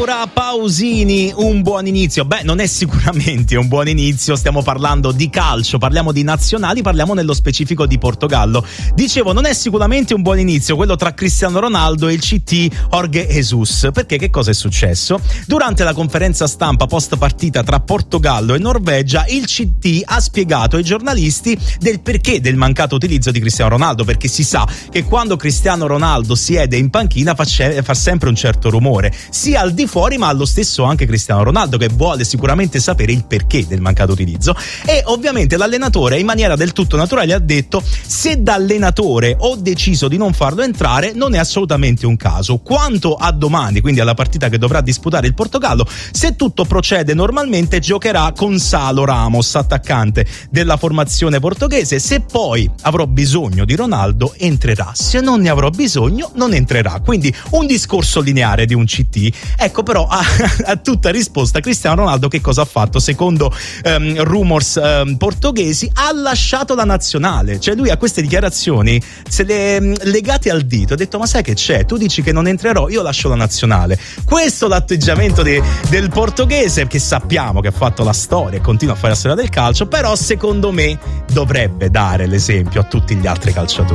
Laura Pausini, un buon inizio. Beh, non è sicuramente un buon inizio, stiamo parlando di calcio, parliamo di nazionali, parliamo nello specifico di Portogallo. Dicevo, non è sicuramente un buon inizio quello tra Cristiano Ronaldo e il CT Jorge Jesus, perché che cosa è successo? Durante la conferenza stampa post partita tra Portogallo e Norvegia, il CT ha spiegato ai giornalisti del perché del mancato utilizzo di Cristiano Ronaldo, perché si sa che quando Cristiano Ronaldo siede in panchina fa sempre un certo rumore, sia al di fuori ma allo stesso anche Cristiano Ronaldo, che vuole sicuramente sapere il perché del mancato utilizzo. E ovviamente l'allenatore in maniera del tutto naturale ha detto: se da allenatore ho deciso di non farlo entrare non è assolutamente un caso. Quanto a domani, quindi alla partita che dovrà disputare il Portogallo, se tutto procede normalmente giocherà Gonçalo Ramos, attaccante della formazione portoghese. Se poi avrò bisogno di Ronaldo entrerà, se non ne avrò bisogno non entrerà. Quindi un discorso lineare di un CT. Ecco, però a tutta risposta Cristiano Ronaldo che cosa ha fatto? Secondo rumors portoghesi, ha lasciato la nazionale. Cioè lui a queste dichiarazioni se le legate al dito ha detto: ma sai che c'è? Tu dici che non entrerò, io lascio la nazionale. Questo l'atteggiamento del portoghese, che sappiamo che ha fatto la storia e continua a fare la storia del calcio, però secondo me dovrebbe dare l'esempio a tutti gli altri calciatori.